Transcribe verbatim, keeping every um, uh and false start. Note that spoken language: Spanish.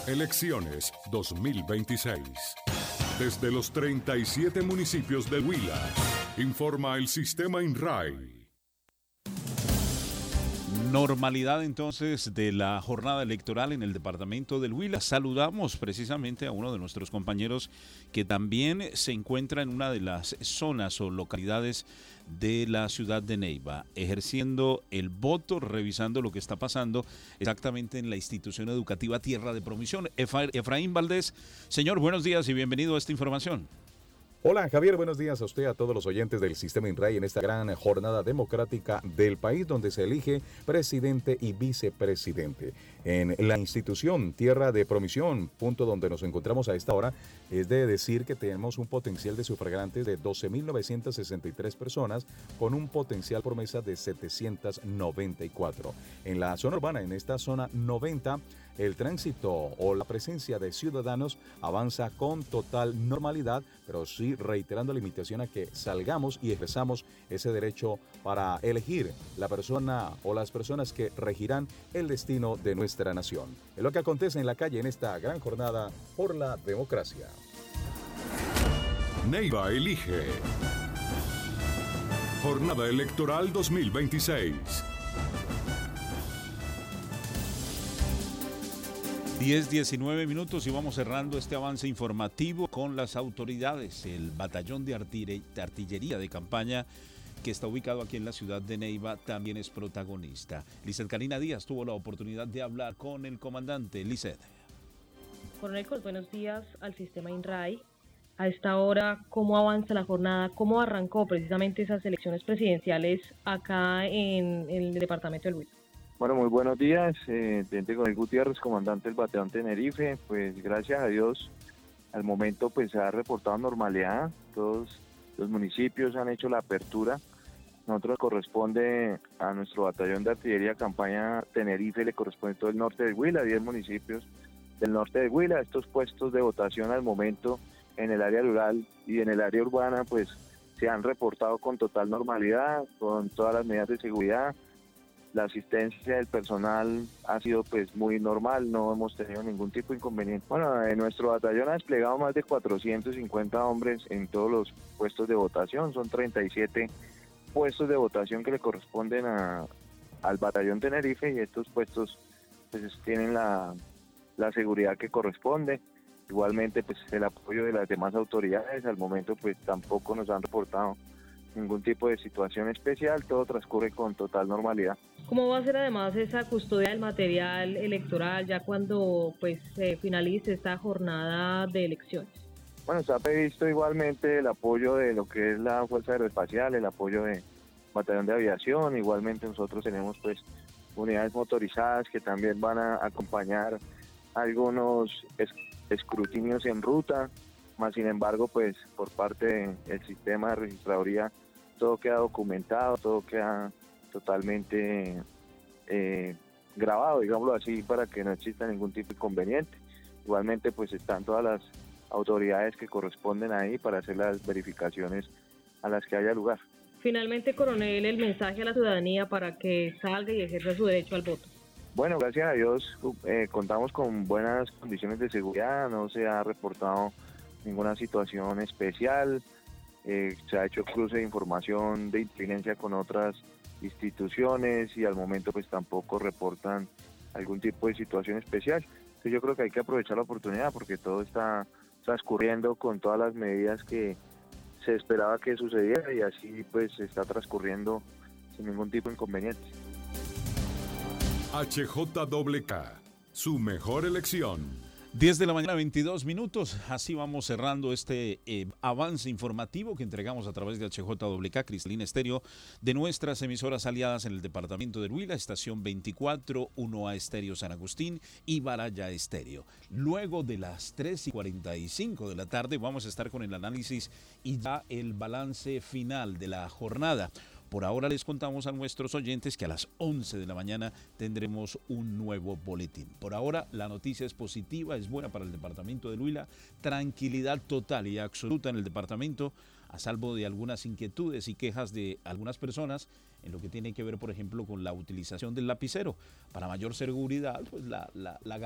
Elecciones dos mil veintiséis. Desde los treinta y siete municipios del Huila, informa el Sistema INRAE. Normalidad entonces de la jornada electoral en el departamento del Huila. Saludamos precisamente a uno de nuestros compañeros que también se encuentra en una de las zonas o localidades de la ciudad de Neiva, ejerciendo el voto, revisando lo que está pasando exactamente en la institución educativa Tierra de Promisión. Efra- Efraín Valdés, señor, buenos días y bienvenido a esta información. Hola Javier, buenos días a usted, a todos los oyentes del Sistema INRAE en esta gran jornada democrática del país donde se elige presidente y vicepresidente. En la institución Tierra de Promisión, punto donde nos encontramos a esta hora, es de decir que tenemos un potencial de sufragantes de doce mil novecientas sesenta y tres personas con un potencial promesa de setecientas noventa y cuatro. En la zona urbana, en esta zona noventa, el tránsito o la presencia de ciudadanos avanza con total normalidad, pero sí reiterando la invitación a que salgamos y ejerzamos ese derecho para elegir la persona o las personas que regirán el destino de nuestra nación. Es lo que acontece en la calle en esta gran jornada por la democracia. Neiva elige. Jornada Electoral dos mil veintiséis. diez, diecinueve minutos y vamos cerrando este avance informativo con las autoridades. El batallón de, artille- de artillería de campaña que está ubicado aquí en la ciudad de Neiva también es protagonista. Lizeth Karina Díaz tuvo la oportunidad de hablar con el comandante. Lizeth. Coronel, buenos días al Sistema INRAE. A esta hora, ¿cómo avanza la jornada? ¿Cómo arrancó precisamente esas elecciones presidenciales acá en, en el departamento del Huila? Bueno, muy buenos días, eh, Teniente Coronel Gutiérrez, comandante del Batallón Tenerife. Pues gracias a Dios, al momento pues se ha reportado normalidad, todos los municipios han hecho la apertura. Nosotros corresponde a nuestro Batallón de Artillería Campaña Tenerife, le corresponde todo el norte del Huila, diez municipios del norte del Huila. Estos puestos de votación al momento en el área rural y en el área urbana pues se han reportado con total normalidad, con todas las medidas de seguridad. La asistencia del personal ha sido pues muy normal, no hemos tenido ningún tipo de inconveniente. Bueno, en nuestro batallón ha desplegado más de cuatrocientos cincuenta hombres en todos los puestos de votación, son treinta y siete puestos de votación que le corresponden a, al batallón Tenerife y estos puestos pues tienen la, la seguridad que corresponde. Igualmente pues el apoyo de las demás autoridades, al momento pues tampoco nos han reportado ningún tipo de situación especial, todo transcurre con total normalidad. ¿Cómo va a ser además esa custodia del material electoral ya cuando pues se finalice esta jornada de elecciones? Bueno, está previsto igualmente el apoyo de lo que es la Fuerza Aeroespacial, el apoyo de Batallón de Aviación, igualmente nosotros tenemos pues unidades motorizadas que también van a acompañar algunos es- escrutinios en ruta, más sin embargo pues por parte del sistema de registraduría todo queda documentado, todo queda totalmente eh, grabado, digámoslo así, para que no exista ningún tipo de inconveniente. Igualmente pues están todas las autoridades que corresponden ahí para hacer las verificaciones a las que haya lugar. Finalmente, coronel, el mensaje a la ciudadanía para que salga y ejerza su derecho al voto. Bueno, gracias a Dios eh, contamos con buenas condiciones de seguridad, no se ha reportado ninguna situación especial, eh, se ha hecho cruce de información de inteligencia con otras instituciones y al momento pues tampoco reportan algún tipo de situación especial. Entonces yo creo que hay que aprovechar la oportunidad porque todo está transcurriendo con todas las medidas que se esperaba que sucediera y así pues está transcurriendo sin ningún tipo de inconveniente. H J K, su mejor elección. diez de la mañana, veintidós minutos. Así vamos cerrando este eh, avance informativo que entregamos a través de H J K, Cristalina Estéreo, de nuestras emisoras aliadas en el departamento del Huila, estación veinticuatro, uno A Estéreo San Agustín y Baraya Estéreo. Luego de las tres y cuarenta y cinco de la tarde vamos a estar con el análisis y ya el balance final de la jornada. Por ahora les contamos a nuestros oyentes que a las once de la mañana tendremos un nuevo boletín. Por ahora la noticia es positiva, es buena para el departamento de Huila, tranquilidad total y absoluta en el departamento, a salvo de algunas inquietudes y quejas de algunas personas en lo que tiene que ver, por ejemplo, con la utilización del lapicero. Para mayor seguridad, pues la, la, la